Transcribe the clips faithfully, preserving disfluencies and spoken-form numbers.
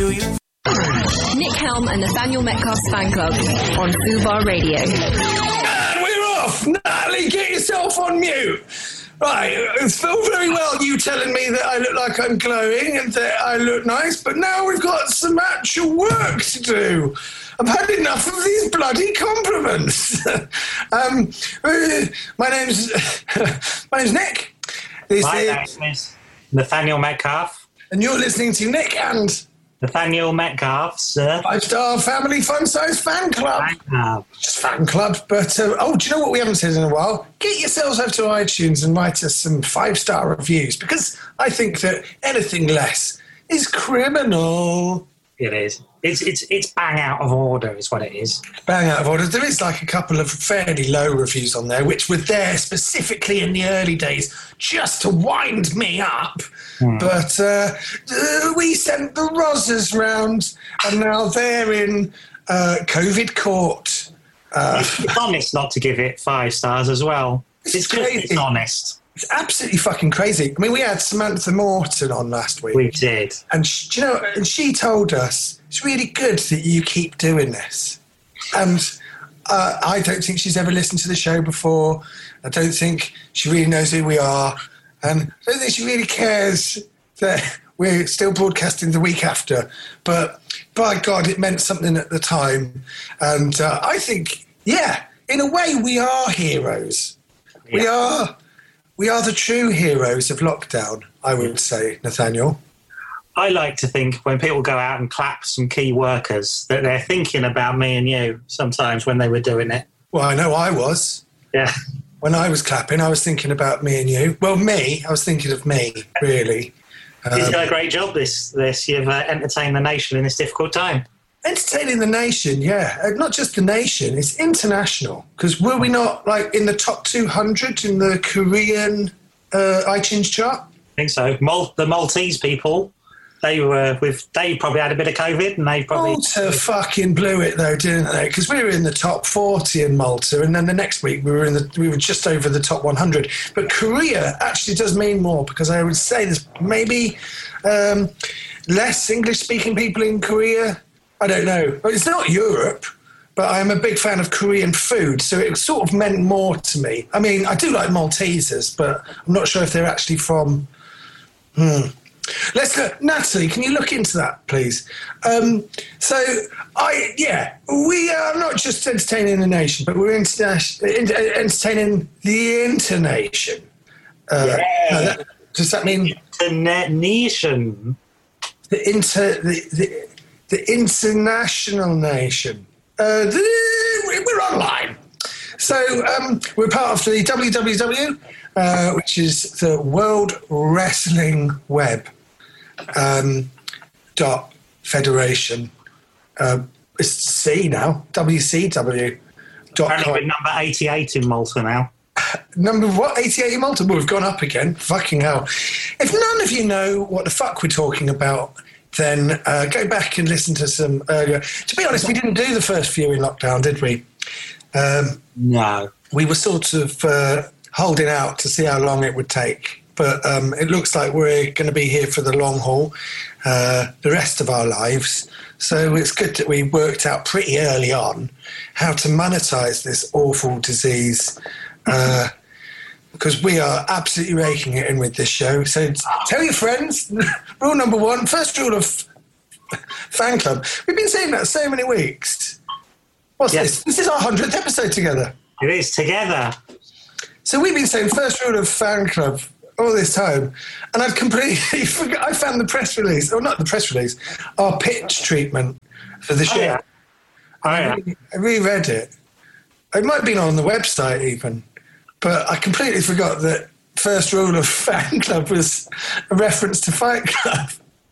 do you? Nick Helm and Nathaniel Metcalf's fan club on Fubar Radio. And we're off! Natalie, get yourself on mute! Right, it's all very well you telling me that I look like I'm glowing and that I look nice, but now we've got some actual work to do. I've had enough of these bloody compliments. um, uh, my name's my name's Nick. This My is, name is Nathaniel Metcalf. and you're listening to Nick and Nathaniel Metcalf's uh, Five Star Family Fun Size Fan Club. fan club. Just fan club, but uh, oh, do you know what we haven't said in a while? Get yourselves over to iTunes and write us some five-star reviews, because I think that anything less is criminal. It is. It's it's it's bang out of order, is what it is. Bang out of order. There is like a couple of fairly low reviews on there, which were there specifically in the early days just to wind me up. Hmm. But uh, uh, we sent the Rozzers round, and now they're in uh, COVID court. Uh, It's honest not to give it five stars as well. It's It's, crazy. just it's honest. It's absolutely fucking crazy. I mean, we had Samantha Morton on last week. We did. And she, do you know, and she told us it's really good that you keep doing this. And uh, I don't think she's ever listened to the show before. I don't think she really knows who we are. And I don't think she really cares that we're still broadcasting the week after. But by God, it meant something at the time. And uh, I think, yeah, in a way, we are heroes. Yeah. We are. We are the true heroes of lockdown, I would say, Nathaniel. I like to think when people go out and clap some key workers that they're thinking about me and you sometimes when they were doing it. Well, I know I was. Yeah. When I was clapping, I was thinking about me and you. Well, me, I was thinking of me, really. Um, You've done a great job this, this. You've uh, entertained the nation in this difficult time. Entertaining the nation, yeah. Uh, not just the nation, it's international. Because were we not, like, in the top two hundred in the Korean uh, iTunes chart? I think so. Mal- the Maltese people, they were with. They probably had a bit of COVID, and they probably Malta fucking blew it though, didn't they? Because we were in the top forty in Malta, and then the next week we were in the we were just over the top one hundred. But Korea actually does mean more, because I would say there's maybe um, less English-speaking people in Korea. I don't know. It's not Europe, but I'm a big fan of Korean food, so it sort of meant more to me. I mean, I do like Maltesers, but I'm not sure if they're actually from. Hmm. Let's look. Natalie, can you look into that, please? Um, so, I yeah, we are not just entertaining the nation, but we're interna- entertaining the internation. Uh, yeah. no, that, does that mean Internet nation? The inter the, the the international nation? Uh, the, we're online, so um, we're part of the W W W, uh, which is the World Wrestling Web. Um, dot Federation. Uh, it's C now. W C W. Apparently we're number eighty-eight in Malta now. Number what? eighty-eight in Malta? Well, we've gone up again. Fucking hell. If none of you know what the fuck we're talking about, then uh, go back and listen to some earlier. To be honest, we didn't do the first few in lockdown, did we? Um, no. We were sort of uh, holding out to see how long it would take. But um, it looks like we're going to be here for the long haul, uh, the rest of our lives. So it's good that we worked out pretty early on how to monetize this awful disease, uh, because we are absolutely raking it in with this show. So tell your friends. Rule number one, first rule of fan club. We've been saying that so many weeks. What's Yes. this? This is our hundredth episode together. It is together. So we've been saying first rule of fan club all this time, and I've completely forgot. I found the press release, or not the press release, our pitch treatment for the show. Oh, yeah. Oh, I, yeah. re- I reread it. It might have been on the website even, but I completely forgot that first rule of fan club was a reference to Fight Club.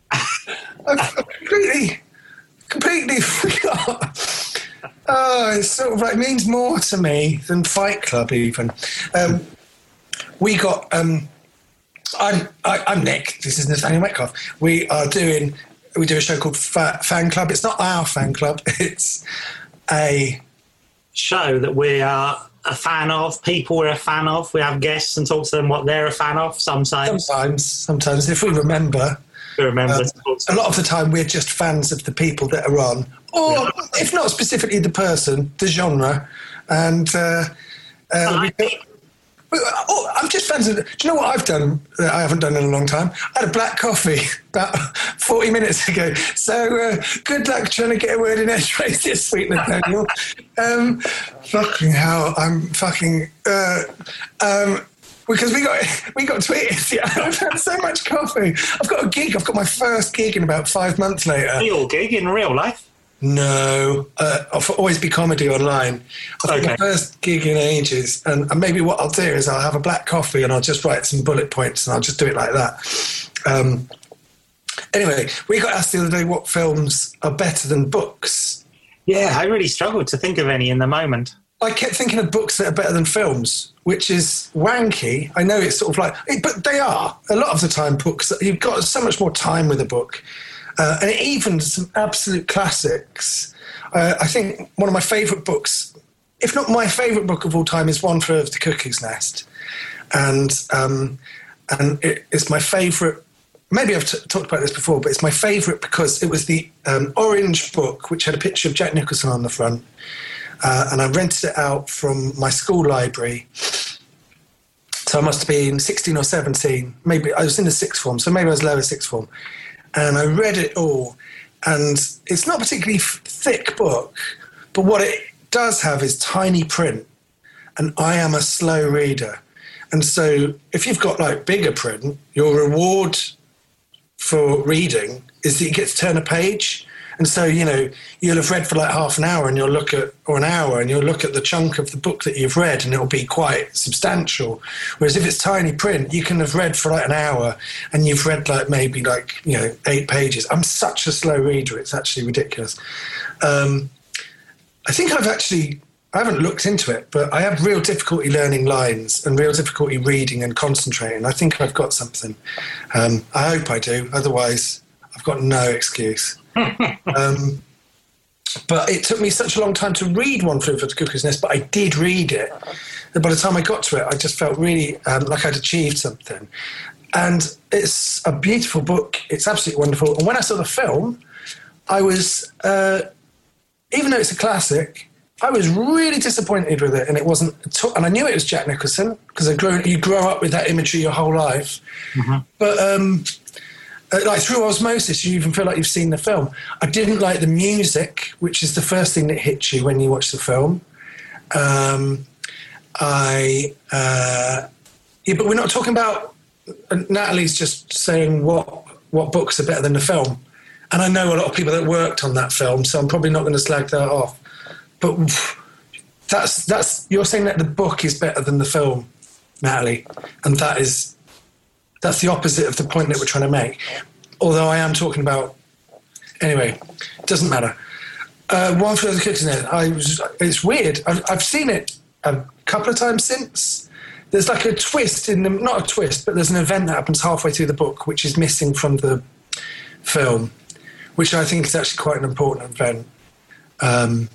I completely, completely forgot. Oh, it sort of like means more to me than Fight Club even. Um, we got. Um, I'm I, I'm Nick. This is Nathaniel Metcalf. We are doing. We do a show called Fa- Fan Club. It's not our fan club. It's a show that we are a fan of. People we're a fan of. We have guests and talk to them what they're a fan of. Sometimes. Sometimes, sometimes if we remember. to remember. Um, a lot of the time, we're just fans of the people that are on, or yeah. if not specifically the person, the genre, and uh, uh, we, oh, I'm just fans of. Do you know what I've done that I haven't done in a long time? I had a black coffee about forty minutes ago. So uh, good luck trying to get a word in edgeways this week, Nathaniel. um, fucking hell, I'm fucking. Uh, um, Because we got we got tweeted. Yeah, I've had so much coffee. I've got a gig. I've got my first gig in about five months later. Real gig in real life? No, uh, I'll always be comedy online. I've okay. got my first gig in ages, and, and maybe what I'll do is I'll have a black coffee and I'll just write some bullet points and I'll just do it like that. Um, anyway, we got asked the other day what films are better than books. Yeah, I really struggled to think of any in the moment. I kept thinking of books that are better than films, which is wanky. I know it's sort of like, but they are. A lot of the time, books, you've got so much more time with a book. Uh, and even some absolute classics. Uh, I think one of my favourite books, if not my favourite book of all time, is One Flew Over the Cuckoo's Nest. And, um, and it, it's my favourite. Maybe I've t- talked about this before, but it's my favourite because it was the um, orange book, which had a picture of Jack Nicholson on the front. Uh, and I rented it out from my school library. So I must have been sixteen or seventeen. Maybe I was in the sixth form, so maybe I was lower sixth form. And I read it all. And it's not a particularly f- thick book, but what it does have is tiny print. And I am a slow reader. And so if you've got like bigger print, your reward for reading is that you get to turn a page. And so, you know, you'll have read for like half an hour and you'll look at, or an hour, and you'll look at the chunk of the book that you've read and it'll be quite substantial. Whereas if it's tiny print, you can have read for like an hour and you've read like maybe like, you know, eight pages. I'm such a slow reader. It's actually ridiculous. Um, I think I've actually, I haven't looked into it, but I have real difficulty learning lines and real difficulty reading and concentrating. I think I've got something. Um, I hope I do. Otherwise, I've got no excuse. um, but it took me such a long time to read One Flew Over the Cuckoo's Nest, but I did read it. And by the time I got to it, I just felt really um, like I'd achieved something. And it's a beautiful book. It's absolutely wonderful. And when I saw the film, I was, uh, even though it's a classic, I was really disappointed with it. And it wasn't, and I knew it was Jack Nicholson because I grew, you grow up with that imagery your whole life. Mm-hmm. But um, like through osmosis, you even feel like you've seen the film. I didn't like the music, which is the first thing that hits you when you watch the film. Um, I, uh, yeah, but we're not talking about. Uh, Natalie's just saying what what books are better than the film, and I know a lot of people that worked on that film, so I'm probably not going to slag that off. But that's that's you're saying that the book is better than the film, Natalie, and that is. That's the opposite of the point that we're trying to make. Although I am talking about... Anyway, it doesn't matter. Uh, One Flew Over the Cuckoo's Nest. I was, it's weird. I've, I've seen it a couple of times since. There's like a twist in the... Not a twist, but there's an event that happens halfway through the book which is missing from the film, which I think is actually quite an important event. Um,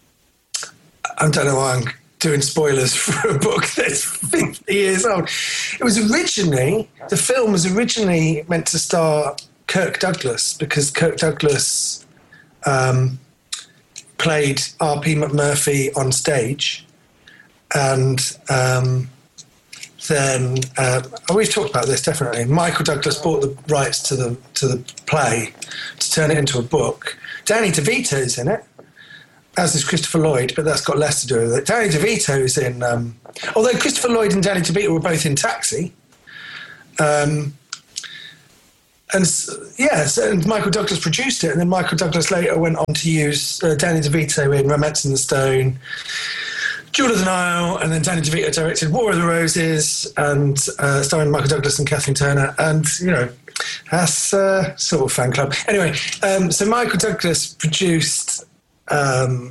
I don't know why I'm... doing spoilers for a book that's fifty years old. It was originally, the film was originally meant to star Kirk Douglas because Kirk Douglas um, played R P McMurphy on stage. And um, then, uh, oh, we've talked about this definitely. Michael Douglas bought the rights to the, to the play to turn it into a book. Danny DeVito's in it. As is Christopher Lloyd, but that's got less to do with it. Danny DeVito is in... Um, although Christopher Lloyd and Danny DeVito were both in Taxi. Um, and yes, and Michael Douglas produced it, and then Michael Douglas later went on to use uh, Danny DeVito in Romance in the Stone, Jewel of the Nile, and then Danny DeVito directed War of the Roses, and uh, starring Michael Douglas and Kathleen Turner, and, you know, that's uh, sort of fan club. Anyway, um, so Michael Douglas produced... Um,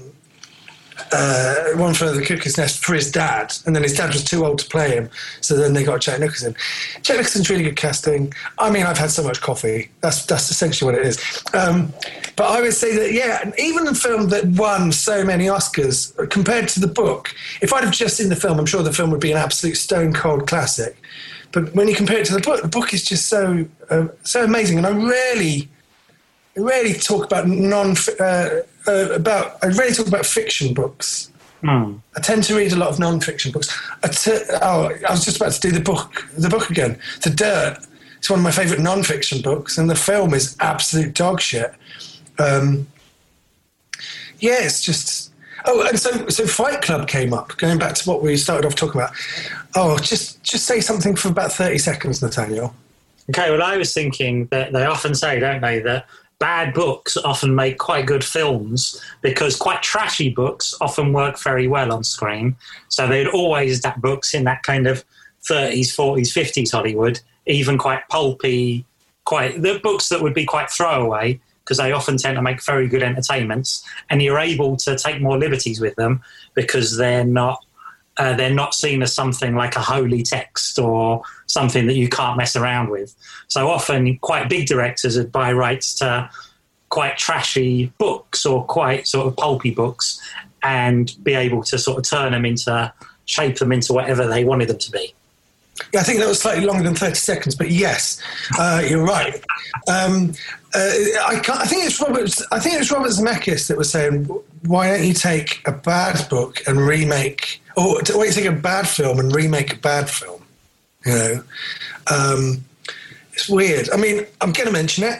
uh, One Flew Over the Cuckoo's Nest for his dad, and then his dad was too old to play him, so then they got Jack Nicholson. Jack Nicholson's really good casting. I mean, I've had so much coffee. That's that's essentially what it is. Um, but I would say that, yeah, even the film that won so many Oscars, compared to the book, if I'd have just seen the film, I'm sure the film would be an absolute stone-cold classic. But when you compare it to the book, the book is just so uh, so amazing. And I rarely, I rarely talk about non uh, uh, about. I rarely talk about fiction books. Mm. I tend to read a lot of non-fiction books. I t- oh, I was just about to do the book, the book again. The Dirt. It's one of my favourite non-fiction books, and the film is absolute dog shit. Um, yeah, it's just. Oh, and so so Fight Club came up. Going back to what we started off talking about. Oh, just just say something for about thirty seconds, Nathaniel. Okay. Well, I was thinking that they often say, don't they, that bad books often make quite good films because quite trashy books often work very well on screen. So they'd always adapt books in that kind of thirties, forties, fifties Hollywood, even quite pulpy, quite the books that would be quite throwaway because they often tend to make very good entertainments, and you're able to take more liberties with them because they're not uh, they're not seen as something like a holy text or something that you can't mess around with. So often quite big directors would buy rights to quite trashy books or quite sort of pulpy books and be able to sort of turn them into, shape them into whatever they wanted them to be. Yeah, I think that was slightly longer than thirty seconds, but yes, uh, you're right. Um, uh, I, can't, I think it's Robert. I think it's Robert Zemeckis that was saying, "Why don't you take a bad book and remake, or why don't you take a bad film and remake a bad film?" You know, um, it's weird. I mean, I'm going to mention it.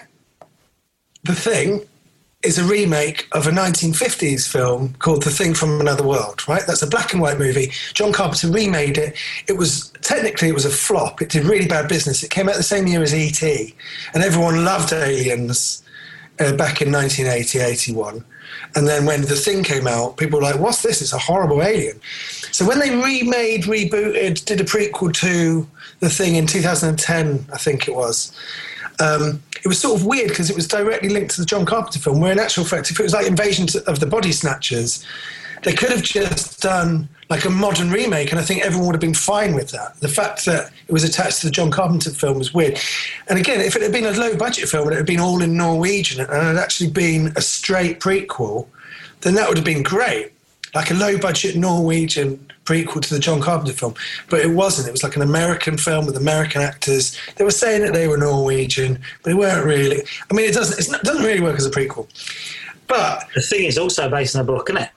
The Thing is a remake of a nineteen fifties film called The Thing from Another World, right? That's a black and white movie. John Carpenter remade it. It was, technically, it was a flop. It did really bad business. It came out the same year as E T, and everyone loved Aliens uh, back in nineteen eighty, eighty-one. And then when The Thing came out, people were like, what's this? It's a horrible alien. So when they remade, rebooted, did a prequel to The Thing in two thousand ten, I think it was, Um, it was sort of weird because it was directly linked to the John Carpenter film, where in actual fact, if it was like Invasion of the Body Snatchers, they could have just done like a modern remake, and I think everyone would have been fine with that. The fact that it was attached to the John Carpenter film was weird. And again, if it had been a low-budget film and it had been all in Norwegian and it had actually been a straight prequel, then that would have been great. Like a low-budget Norwegian prequel to the John Carpenter film. But it wasn't. It was like an American film with American actors. They were saying that they were Norwegian, but they weren't really. I mean, it doesn't, it's not, it doesn't really work as a prequel. But The Thing is also based on a book, isn't it?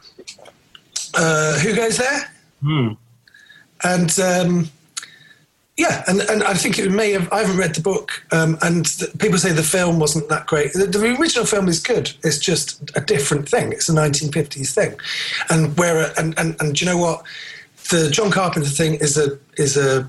Uh, who goes there? Hmm. And um, yeah, and, and I think it may have. I haven't read the book, um, and the, people say the film wasn't that great. The, the original film is good. It's just a different thing. It's a nineteen fifties thing, and where and and, and do you know what? The John Carpenter thing is a is a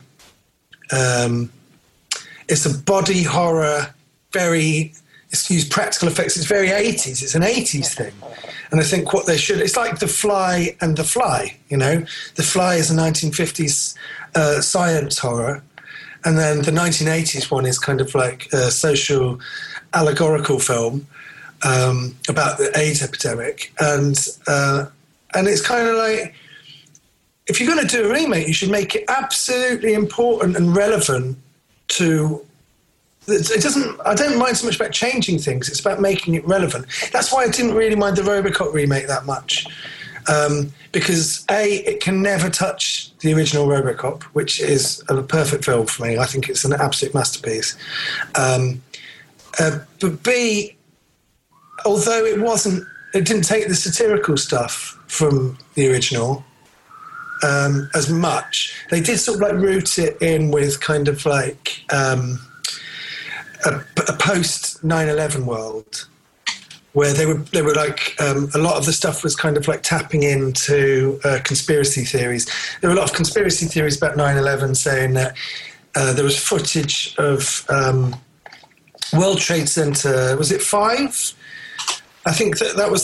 um, it's a body horror, very. It's used practical effects. It's very eighties. It's an eighties thing. And I think what they should... It's like The Fly and The Fly, you know? The Fly is a nineteen fifties uh, science horror. And then the nineteen eighties one is kind of like a social allegorical film um, about the AIDS epidemic. And, uh, and it's kind of like... If you're going to do a remake, you should make it absolutely important and relevant to... It doesn't. I don't mind so much about changing things. It's about making it relevant. That's why I didn't really mind the RoboCop remake that much, um, because a it can never touch the original RoboCop, which is a perfect film for me. I think it's an absolute masterpiece. Um, uh, but b, although it wasn't, it didn't take the satirical stuff from the original um, as much. They did sort of like root it in with kind of like. Um, A, a post nine eleven world where they were they were like um, a lot of the stuff was kind of like tapping into uh, conspiracy theories. There were a lot of conspiracy theories about nine eleven saying that uh, there was footage of um, World Trade Center, was it five? I think that that was